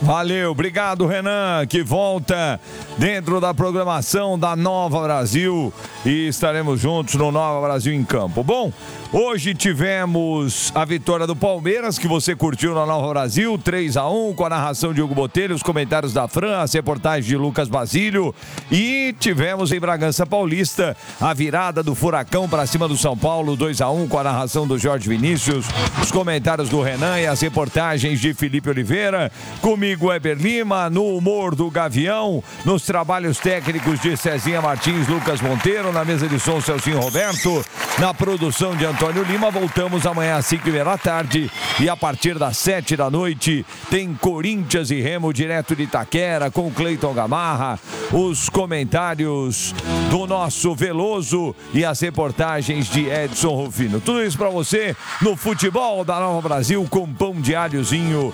Valeu, obrigado, Renan, que volta dentro da programação da Nova Brasil e estaremos juntos no Nova Brasil em Campo. Bom, hoje tivemos a vitória do Palmeiras, que você curtiu na Nova Brasil, 3-1, com a narração de Hugo Botelho, os comentários da Fran, as reportagens de Lucas Basílio, e tivemos em Bragança Paulista a virada do Furacão para cima do São Paulo, 2-1, com a narração do Jorge Vinícius, os comentários do Renan e as reportagens de Felipe Oliveira, comigo Weber Lima, no humor do Gavião, nos trabalhos técnicos de Cezinha Martins, Lucas Monteiro, na mesa de som Celcinho Roberto, na produção de Antônio Lima. Voltamos amanhã às 5h30 da tarde e a partir das 7 da noite tem Corinthians e Remo direto de Itaquera com Cleiton Gamarra, os comentários do nosso Veloso e as reportagens de Edson Rufino. Tudo isso para você no futebol da Nova Brasil com pão de alhozinho,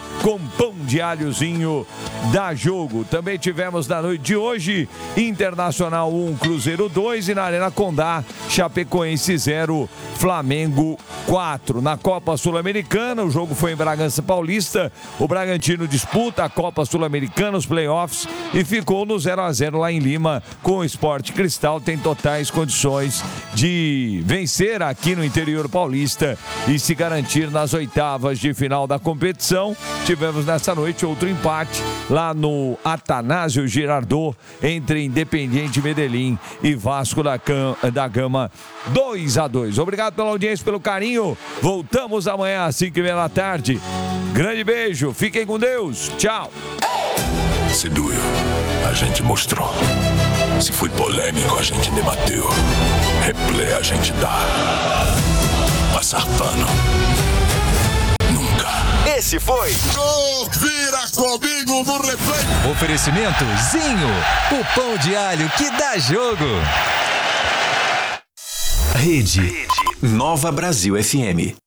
da Jogo. Também tivemos na noite de hoje Internacional 1, Cruzeiro 2 e na Arena Condá, Chapecoense 0, Flamengo 4. Na Copa Sul-Americana, o jogo foi em Bragança Paulista, o Bragantino disputa a Copa Sul-Americana, os playoffs, e ficou no 0-0 lá em Lima com o Sport Cristal, tem totais condições de vencer aqui no interior paulista e se garantir nas oitavas de final da competição. Tivemos nessa noite outro empate lá no Atanásio Girardot entre Independiente Medellín e Vasco da Gama, 2-2. Obrigado pela audiência, pelo carinho. Voltamos amanhã às 5h30 da tarde. Grande beijo, fiquem com Deus. Tchau. Se doeu, a gente mostrou. Se foi polêmico, a gente debateu. Replay a gente dá. Passar pano. Esse foi Vira Comigo no Replay. Oferecimento Zinho, o pão de alho que dá jogo. Rede Nova Brasil FM.